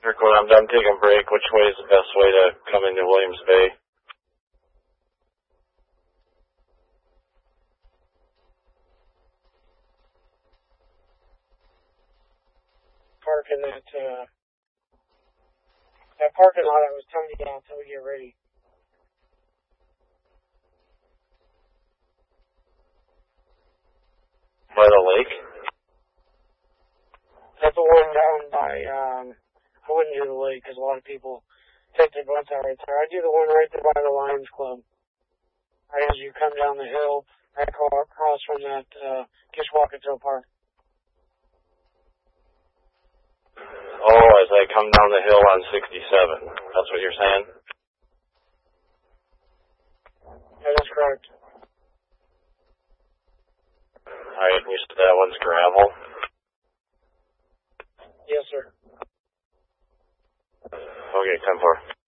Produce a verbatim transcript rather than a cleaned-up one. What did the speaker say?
Eric, when I'm done taking a break, which way is the best way to come into Williams Bay? Park in that, uh, that parking lot I was telling you about until we get ready. By the lake? That's the one down by, um, I wouldn't do the lake because a lot of people take their boats out right there. I do the one right there by the Lions Club. Right as you come down the hill, right across from that, uh, Kishwaukee Park. Oh, as I come down the hill on sixty-seven. That's what you're saying? That is correct. Alright, you said that one's gravel? Yes, sir. Okay, ten four.